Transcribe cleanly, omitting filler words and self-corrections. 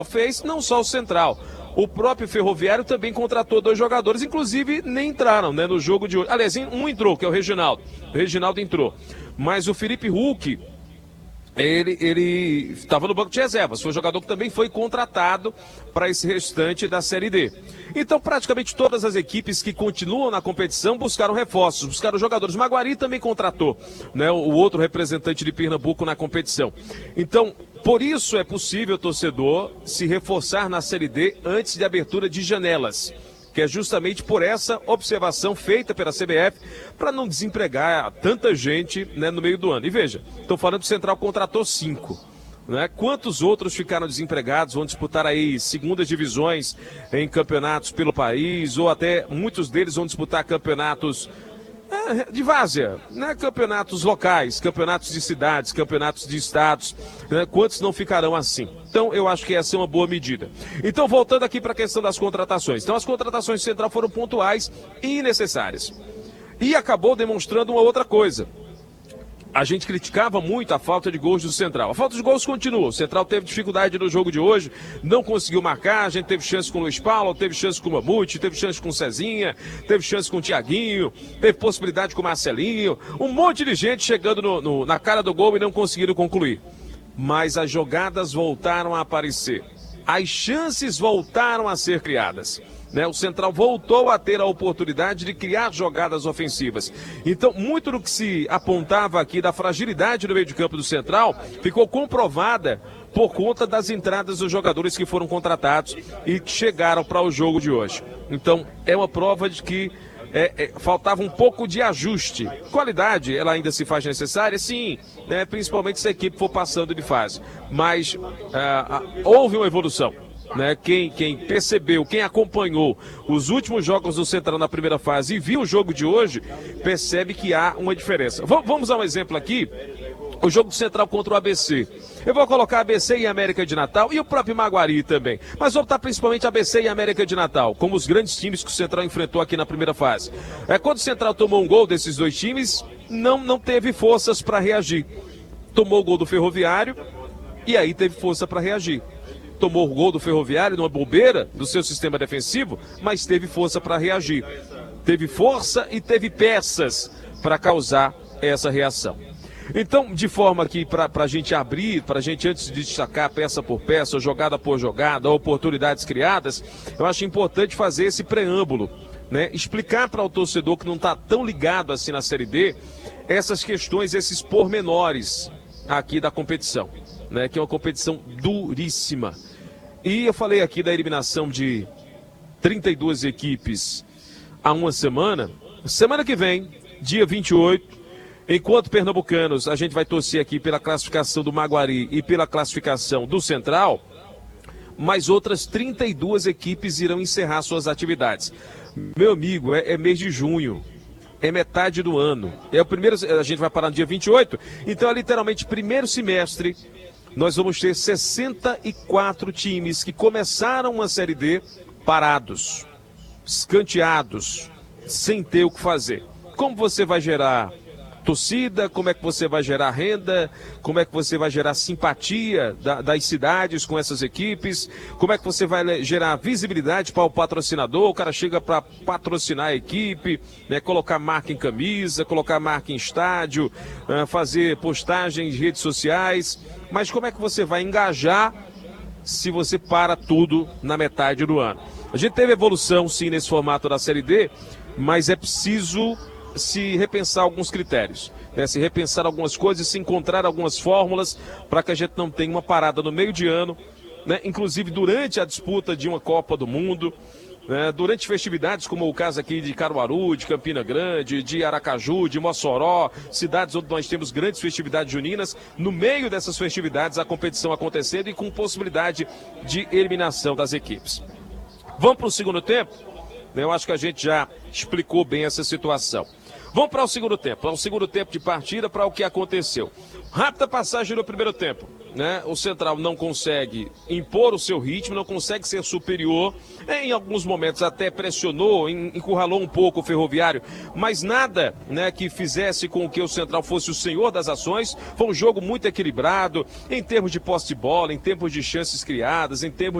fez, não só o Central. O próprio Ferroviário também contratou 2 jogadores, inclusive nem entraram, né, no jogo de hoje. Aliás, um entrou, que é o Reginaldo. O Reginaldo entrou. Mas o Felipe Hulk, ele estava no banco de reservas. Foi um jogador que também foi contratado para esse restante da Série D. Então, praticamente todas as equipes que continuam na competição buscaram reforços, buscaram jogadores. Maguari também contratou, né, o outro representante de Pernambuco na competição. Então, por isso é possível, torcedor, se reforçar na Série D antes de abertura de janelas, que é justamente por essa observação feita pela CBF para não desempregar tanta gente, né, no meio do ano. E veja, estou falando que o Central contratou 5. Né? Quantos outros ficaram desempregados, vão disputar aí segundas divisões em campeonatos pelo país, ou até muitos deles vão disputar campeonatos de várzea, né? Campeonatos locais, campeonatos de cidades, campeonatos de estados, né? Quantos não ficarão assim? Então eu acho que essa é uma boa medida. Então voltando aqui para a questão das contratações. Então as contratações do Central foram pontuais e necessárias. E acabou demonstrando uma outra coisa. A gente criticava muito a falta de gols do Central. A falta de gols continua. O Central teve dificuldade no jogo de hoje, não conseguiu marcar. A gente teve chance com o Luiz Paulo, teve chance com o Mamute, teve chance com o Cezinha, teve chance com o Tiaguinho, teve possibilidade com o Marcelinho. Um monte de gente chegando na cara do gol e não conseguiram concluir. Mas as jogadas voltaram a aparecer. As chances voltaram a ser criadas. Né, o Central voltou a ter a oportunidade de criar jogadas ofensivas. Então, muito do que se apontava aqui da fragilidade no meio de campo do Central ficou comprovada por conta das entradas dos jogadores que foram contratados e que chegaram para o jogo de hoje. Então, é uma prova de que faltava um pouco de ajuste. Qualidade, ela ainda se faz necessária? Sim, né, principalmente se a equipe for passando de fase. Mas houve uma evolução. Né, quem percebeu, quem acompanhou os últimos jogos do Central na primeira fase e viu o jogo de hoje, percebe que há uma diferença. Vamos a um exemplo aqui, o jogo do Central contra o ABC. Eu vou colocar ABC e América de Natal e o próprio Maguari também, mas vou botar principalmente ABC e América de Natal, como os grandes times que o Central enfrentou aqui na primeira fase. Quando o Central tomou um gol desses 2 times, não teve forças para reagir. Tomou o gol do Ferroviário e aí teve força para reagir. Tomou o gol do Ferroviário numa bobeira do seu sistema defensivo, mas teve força para reagir. Teve força e teve peças para causar essa reação. Então, de forma que para a gente abrir, para a gente antes de destacar peça por peça, jogada por jogada, oportunidades criadas, eu acho importante fazer esse preâmbulo, né? Explicar para o torcedor que não está tão ligado assim na Série D, essas questões, esses pormenores aqui da competição, né? Que é uma competição duríssima. E eu falei aqui da eliminação de 32 equipes há uma semana. Semana que vem, dia 28, enquanto pernambucanos, a gente vai torcer aqui pela classificação do Maguari e pela classificação do Central, mas outras 32 equipes irão encerrar suas atividades. Meu amigo, é mês de junho. É metade do ano. É o primeiro, a gente vai parar no dia 28, então é literalmente primeiro semestre. Nós vamos ter 64 times que começaram uma Série D parados, escanteados, sem ter o que fazer. Como você vai gerar torcida? Como é que você vai gerar renda? Como é que você vai gerar simpatia das cidades com essas equipes? Como é que você vai gerar visibilidade para o patrocinador? O cara chega para patrocinar a equipe, né, colocar marca em camisa, colocar marca em estádio, fazer postagens em redes sociais. Mas como é que você vai engajar se você para tudo na metade do ano? A gente teve evolução, sim, nesse formato da Série D, mas é preciso se repensar alguns critérios, né? Se repensar algumas coisas, se encontrar algumas fórmulas para que a gente não tenha uma parada no meio de ano, né? Inclusive durante a disputa de uma Copa do Mundo, né? Durante festividades como o caso aqui de Caruaru, de Campina Grande, de Aracaju, de Mossoró, cidades onde nós temos grandes festividades juninas, no meio dessas festividades a competição acontecendo e com possibilidade de eliminação das equipes. Vamos para o segundo tempo? Eu acho que a gente já explicou bem essa situação. Vamos para o segundo tempo de partida, para o que aconteceu. Rápida passagem no primeiro tempo. né? O Central não consegue impor o seu ritmo, não consegue ser superior. Em alguns momentos até pressionou, encurralou um pouco o Ferroviário, mas nada, né, que fizesse com que o Central fosse o senhor das ações. Foi um jogo muito equilibrado em termos de posse de bola, em termos de chances criadas, em termos